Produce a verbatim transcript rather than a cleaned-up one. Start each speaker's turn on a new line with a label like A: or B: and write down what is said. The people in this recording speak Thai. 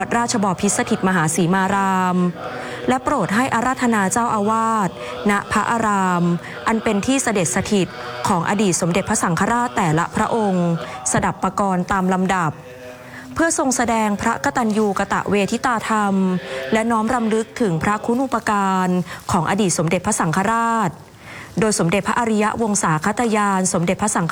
A: วัดราชบพิตรสถิตมหาสีมารามและโปรดให้อาราธนาเจ้าอาวาสณพระอารามอันเป็นที่เสด็จสถิตของอดีตสมเด็จพระสังฆราชแต่ละพระองค์สดับประกรณ์ตามลำดับเพื่อทรงแสดงพระกตัญญูกตเวทิตาธรรมและน้อมรำลึกถึงพระคุณูปการของอดีตสมเด็จพระสังฆราชโดยสมเด็จพระอริยวงศาคตยานสมเด็จพระสังฆ